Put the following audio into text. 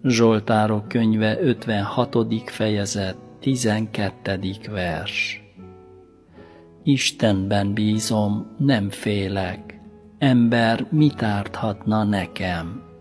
Zsoltárok könyve 56. fejezet 12. vers. Istenben bízom, nem félek, ember mit árthatna nekem?